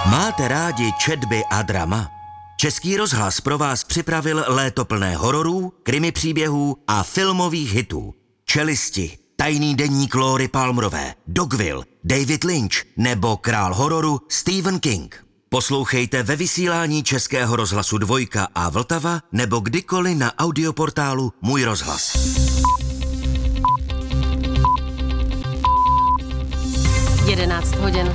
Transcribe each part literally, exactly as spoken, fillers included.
Máte rádi četby a drama? Český rozhlas pro vás připravil léto plné hororů, krimi příběhů a filmových hitů. Čelisti, Tajný deník Lóry Palmerové, Dogville, David Lynch nebo král hororu Stephen King. Poslouchejte ve vysílání Českého rozhlasu Dvojka a Vltava nebo kdykoliv na audioportálu Můj rozhlas. jedenáct hodin.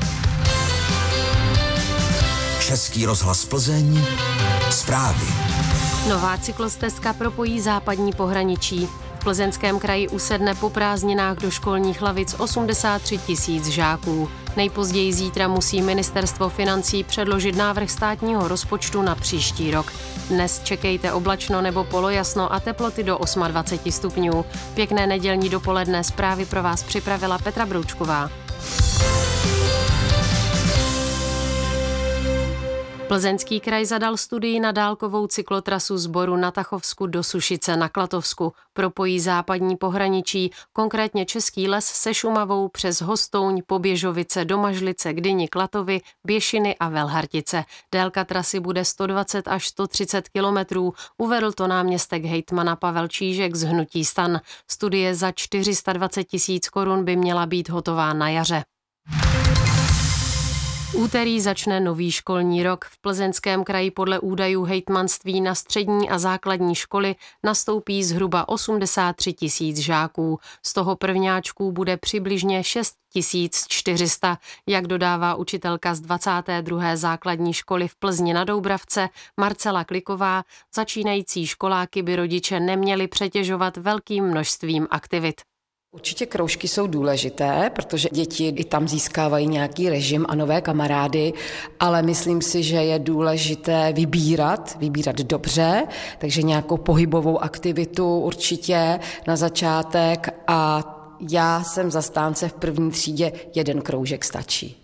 Český rozhlas Plzeň, zprávy. Nová cyklostezka propojí západní pohraničí. V Plzeňském kraji usedne po prázdninách do školních lavic osmdesát tři tisíc žáků. Nejpozději zítra musí ministerstvo financí předložit návrh státního rozpočtu na příští rok. Dnes čekejte oblačno nebo polojasno a teploty do dvacet osm stupňů. Pěkné nedělní dopoledne, zprávy pro vás připravila Petra Broučková. Plzeňský kraj zadal studii na dálkovou cyklotrasu z Boru na Tachovsku do Sušice na Klatovsku. Propojí západní pohraničí, konkrétně Český les se Šumavou přes Hostouň, Poběžovice, Domažlice, Gdyni, Klatovy, Běšiny a Velhartice. Délka trasy bude sto dvacet až sto třicet kilometrů, uvedl to náměstek hejtmana Pavel Čížek z hnutí STAN. Studie za čtyři sta dvacet tisíc korun by měla být hotová na jaře. Úterý začne nový školní rok. V Plzeňském kraji podle údajů hejtmanství na střední a základní školy nastoupí zhruba osmdesát tři tisíc žáků. Z toho prvňáčků bude přibližně šest tisíc čtyři sta, jak dodává učitelka z dvacáté druhé základní školy v Plzni na Doubravce Marcela Kliková. Začínající školáky by rodiče neměli přetěžovat velkým množstvím aktivit. Určitě kroužky jsou důležité, protože děti i tam získávají nějaký režim a nové kamarády, ale myslím si, že je důležité vybírat, vybírat dobře, takže nějakou pohybovou aktivitu určitě na začátek a já jsem zastánce v první třídě, jeden kroužek stačí.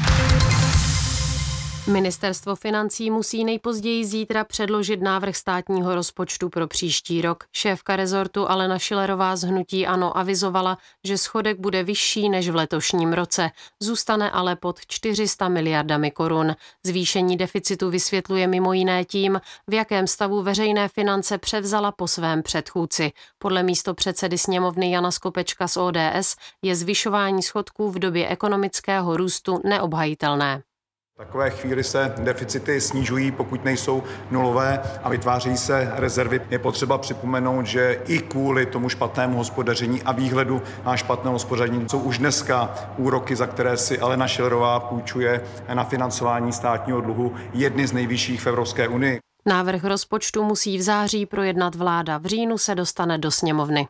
Ministerstvo financí musí nejpozději zítra předložit návrh státního rozpočtu pro příští rok. Šéfka rezortu Alena Schillerová z hnutí ANO avizovala, že schodek bude vyšší než v letošním roce. Zůstane ale pod čtyři sta miliardami korun. Zvýšení deficitu vysvětluje mimo jiné tím, v jakém stavu veřejné finance převzala po svém předchůdci. Podle místopředsedy sněmovny Jana Skopečka z O D S je zvyšování schodků v době ekonomického růstu neobhajitelné. V takové chvíli se deficity snižují, pokud nejsou nulové a vytváří se rezervy. Je potřeba připomenout, že i kvůli tomu špatnému hospodaření a výhledu na špatné hospodaření jsou už dneska úroky, za které si Alena Schillerová půjčuje na financování státního dluhu, jedny z nejvyšších v Evropské unii. Návrh rozpočtu musí v září projednat vláda, v říjnu se dostane do sněmovny.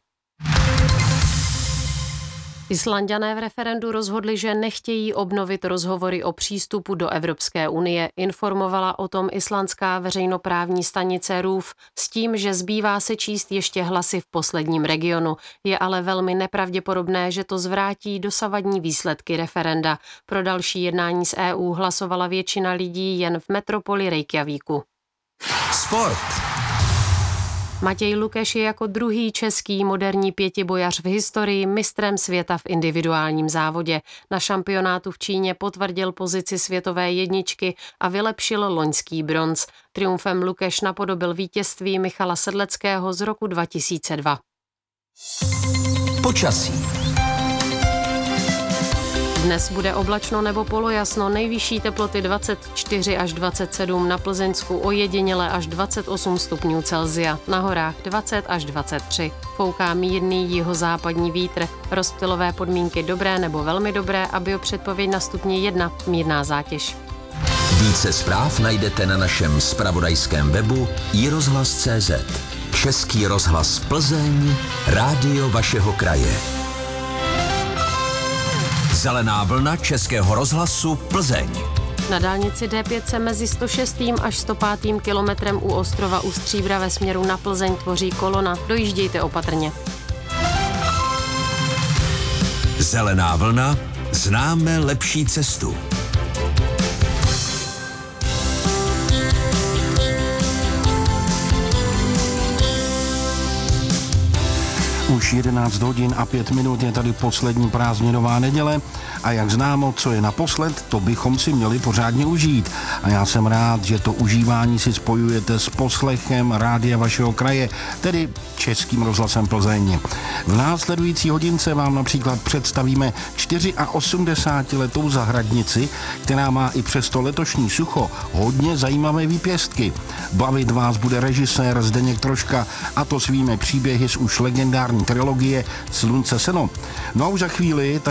Islanďané v referendu rozhodli, že nechtějí obnovit rozhovory o přístupu do Evropské unie, informovala o tom islandská veřejnoprávní stanice R U F s tím, že zbývá se číst ještě hlasy v posledním regionu. Je ale velmi nepravděpodobné, že to zvrátí dosavadní výsledky referenda. Pro další jednání s E U hlasovala většina lidí jen v metropoli Reykjavíku. Sport. Matěj Lukeš je jako druhý český moderní pětibojař v historii mistrem světa v individuálním závodě. Na šampionátu v Číně potvrdil pozici světové jedničky a vylepšil loňský bronz. Triumfem Lukeš napodobil vítězství Michala Sedleckého z roku dva tisíce dva. Počasí. Dnes bude oblačno nebo polojasno, nejvyšší teploty dvacet čtyři až dvacet sedm, na Plzeňsku ojediněle až dvacet osm stupňů Celsia, na horách dvacet až dvacet tři. Fouká mírný jihozápadní vítr, rozptylové podmínky dobré nebo velmi dobré a biopředpověď na stupni jedna, mírná zátěž. Více zpráv najdete na našem zpravodajském webu i rozhlas tečka cé zet. Český rozhlas Plzeň, rádio vašeho kraje. Zelená vlna Českého rozhlasu Plzeň. Na dálnici D pět se mezi sto šestým až sto pátým kilometrem u Ostrova u Stříbra ve směru na Plzeň tvoří kolona. Dojíždějte opatrně. Zelená vlna, známe lepší cestu. Už jedenáct hodin a pět minut je tady poslední prázdninová neděle a jak známo, co je naposled, to bychom si měli pořádně užít. A já jsem rád, že to užívání si spojujete s poslechem rádia vašeho kraje, tedy Českým rozhlasem Plzeň. V následující hodince vám například představíme osmdesátičtyřletou zahradnici, která má i přes to letošní sucho hodně zajímavé výpěstky. Bavit vás bude režisér Zdeněk Troška, a to svými příběhy z už legendární trilogie Slunce seno. No a už za chvíli